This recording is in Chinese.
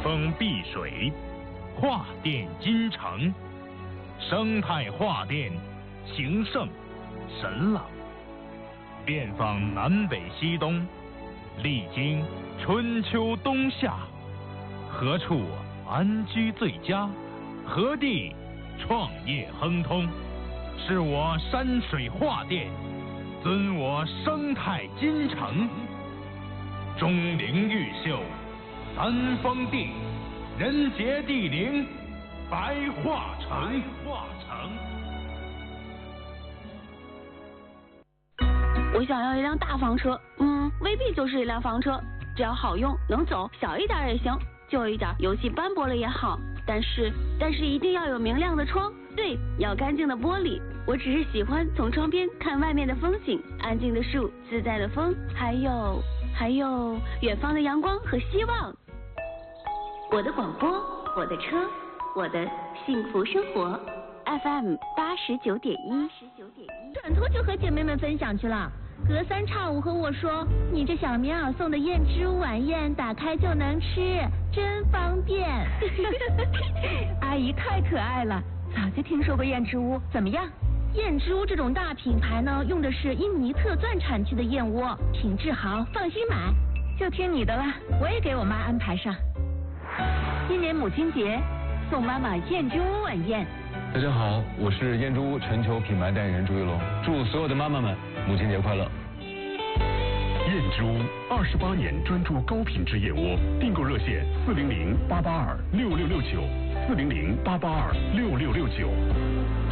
风碧水，画电金城，生态画电，情圣神朗，遍访南北西东，历经春秋冬夏，何处安居最佳？何地创业亨通？是我山水画电，尊我生态金城。钟灵毓秀，三峰地，人杰地灵，白化城。 我想要一辆大房车，未必就是一辆房车，只要好用能走，小一点也行，旧一点油漆斑驳了也好，但是一定要有明亮的窗，对，要干净的玻璃。我只是喜欢从窗边看外面的风景，安静的树，自在的风，还有远方的阳光和希望。我的广播，我的车，我的幸福生活。FM 89.1， 转头就和姐妹们分享去了。隔三差五和我说，你这小棉袄送的燕之屋晚宴，打开就能吃，真方便。 阿姨太可爱了，早就听说过燕之屋，怎么样？ 燕之屋这种大品牌呢，用的是印尼特钻产区的燕窝，品质好，放心买。 就听你的了，我也给我妈安排上。今年母亲节，送妈妈燕之屋晚宴。 大家好，我是燕之屋全球品牌代言人朱一龙，祝所有的妈妈们母亲节快乐。 燕之屋28年专注高品质燕窝，订购热线400-882-6669，400-882-6669。